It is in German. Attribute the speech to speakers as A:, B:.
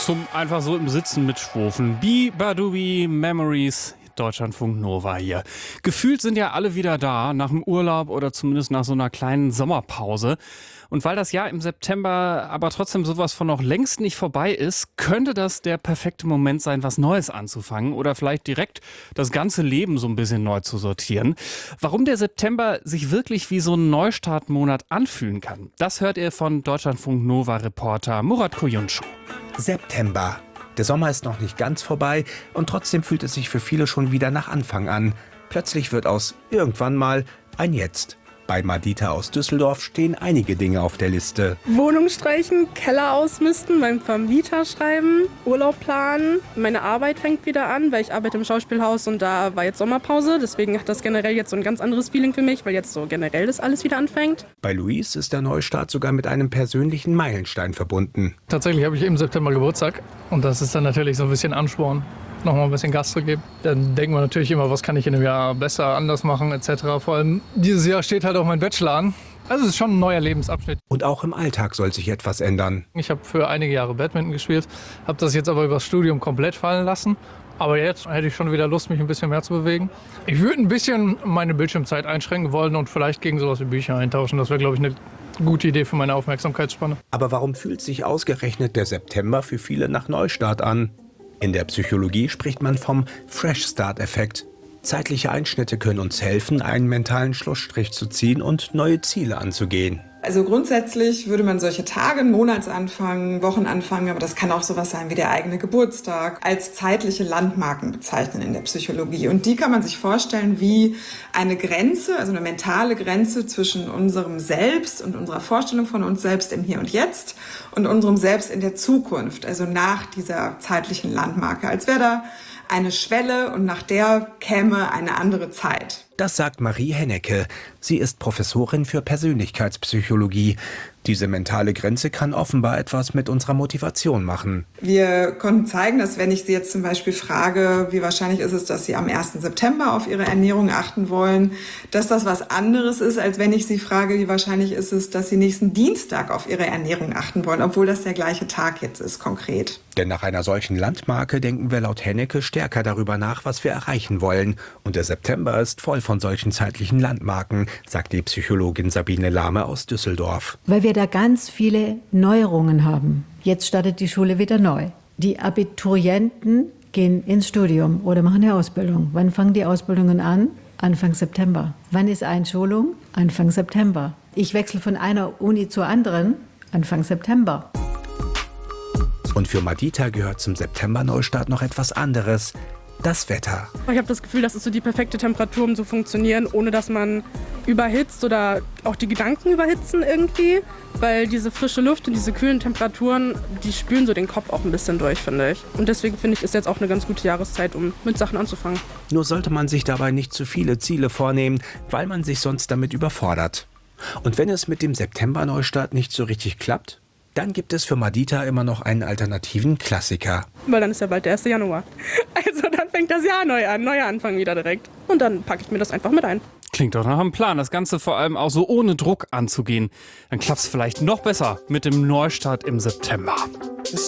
A: zum einfach so im Sitzen mitschwofen. Badubi Memories. Deutschlandfunk Nova hier. Gefühlt sind ja alle wieder da, nach dem Urlaub oder zumindest nach so einer kleinen Sommerpause. Und weil das Jahr im September aber trotzdem sowas von noch längst nicht vorbei ist, könnte das der perfekte Moment sein, was Neues anzufangen oder vielleicht direkt das ganze Leben so ein bisschen neu zu sortieren. Warum der September sich wirklich wie so ein Neustartmonat anfühlen kann, das hört ihr von Deutschlandfunk Nova-Reporter Murat Koyuncu.
B: September. Der Sommer ist noch nicht ganz vorbei und trotzdem fühlt es sich für viele schon wieder nach Anfang an. Plötzlich wird aus irgendwann mal ein Jetzt. Bei Madita aus Düsseldorf stehen einige Dinge auf der Liste.
C: Wohnung streichen, Keller ausmisten, beim Vermieter schreiben, Urlaub planen. Meine Arbeit fängt wieder an, weil ich arbeite im Schauspielhaus und da war jetzt Sommerpause. Deswegen hat das generell jetzt so ein ganz anderes Feeling für mich, weil jetzt so generell das alles wieder anfängt.
B: Bei Luis ist der Neustart sogar mit einem persönlichen Meilenstein verbunden.
D: Tatsächlich habe ich im September Geburtstag und das ist dann natürlich so ein bisschen Ansporn, nochmal ein bisschen Gas zu geben. Dann denken wir natürlich immer, was kann ich in einem Jahr besser, anders machen etc. Vor allem dieses Jahr steht halt auch mein Bachelor an. Also es ist schon ein neuer Lebensabschnitt.
B: Und auch im Alltag soll sich etwas ändern.
D: Ich habe für einige Jahre Badminton gespielt, habe das jetzt aber übers Studium komplett fallen lassen. Aber jetzt hätte ich schon wieder Lust, mich ein bisschen mehr zu bewegen. Ich würde ein bisschen meine Bildschirmzeit einschränken wollen und vielleicht gegen sowas wie Bücher eintauschen. Das wäre, glaube ich, eine gute Idee für meine Aufmerksamkeitsspanne.
B: Aber warum fühlt sich ausgerechnet der September für viele nach Neustart an? In der Psychologie spricht man vom Fresh-Start-Effekt. Zeitliche Einschnitte können uns helfen, einen mentalen Schlussstrich zu ziehen und neue Ziele anzugehen.
E: Also grundsätzlich würde man solche Tage, Monatsanfang, Wochenanfang, aber das kann auch sowas sein wie der eigene Geburtstag, als zeitliche Landmarken bezeichnen in der Psychologie. Und die kann man sich vorstellen wie eine Grenze, also eine mentale Grenze zwischen unserem Selbst und unserer Vorstellung von uns selbst im Hier und Jetzt und unserem Selbst in der Zukunft, also nach dieser zeitlichen Landmarke, als wäre da eine Schwelle und nach der käme eine andere Zeit.
B: Das sagt Marie Hennecke. Sie ist Professorin für Persönlichkeitspsychologie. Diese mentale Grenze kann offenbar etwas mit unserer Motivation machen.
E: Wir konnten zeigen, dass wenn ich Sie jetzt zum Beispiel frage, wie wahrscheinlich ist es, dass Sie am 1. September auf Ihre Ernährung achten wollen, dass das was anderes ist, als wenn ich Sie frage, wie wahrscheinlich ist es, dass Sie nächsten Dienstag auf Ihre Ernährung achten wollen, obwohl das der gleiche Tag jetzt ist, konkret.
B: Denn nach einer solchen Landmarke denken wir laut Hennecke stärker darüber nach, was wir erreichen wollen. Und der September ist voll von solchen zeitlichen Landmarken, sagt die Psychologin Sabine Lahme aus Düsseldorf.
F: Weil wir da ganz viele Neuerungen haben. Jetzt startet die Schule wieder neu. Die Abiturienten gehen ins Studium oder machen eine Ausbildung. Wann fangen die Ausbildungen an? Anfang September. Wann ist Einschulung? Anfang September. Ich wechsle von einer Uni zur anderen. Anfang September.
B: Und für Madita gehört zum September-Neustart noch etwas anderes. Das Wetter.
C: Ich habe das Gefühl, das ist so die perfekte Temperatur, um zu funktionieren, ohne dass man überhitzt oder auch die Gedanken überhitzen irgendwie. Weil diese frische Luft und diese kühlen Temperaturen, die spülen so den Kopf auch ein bisschen durch, finde ich. Und deswegen finde ich, ist jetzt auch eine ganz gute Jahreszeit, um mit Sachen anzufangen.
B: Nur sollte man sich dabei nicht zu viele Ziele vornehmen, weil man sich sonst damit überfordert. Und wenn es mit dem September-Neustart nicht so richtig klappt, dann gibt es für Madita immer noch einen alternativen Klassiker.
C: Weil dann ist ja bald der 1. Januar. Also dann fängt das Jahr neu an, neuer Anfang wieder direkt. Und dann packe ich mir das einfach mit ein.
A: Klingt doch nach einem Plan, das Ganze vor allem auch so ohne Druck anzugehen. Dann klappt es vielleicht noch besser mit dem Neustart im September.